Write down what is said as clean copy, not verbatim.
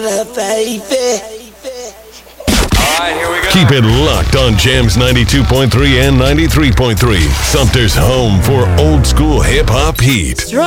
Hola, baby. Alright, here we go. Keep it locked on Jams 92.3 and 93.3. Sumter's home for old school hip hop heat.